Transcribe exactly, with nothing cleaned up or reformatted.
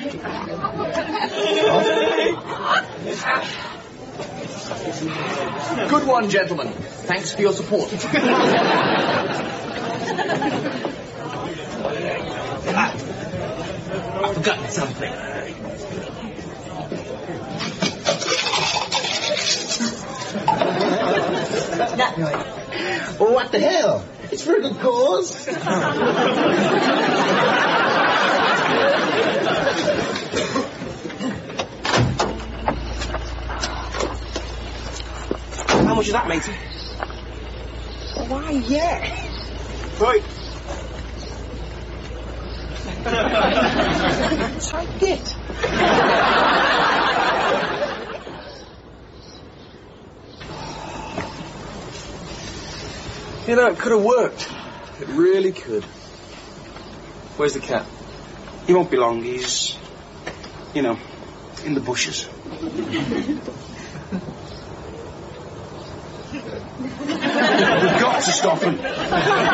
Good one, gentlemen. Thanks for your support. Ah, I've forgotten something. Well, what the hell? It's for a good cause. How much is that, matey? Why, yeah. Right. Take it. You know, it could have worked. It really could. Where's the cat? He won't be long. He's, you know, in the bushes. We've got to stop him.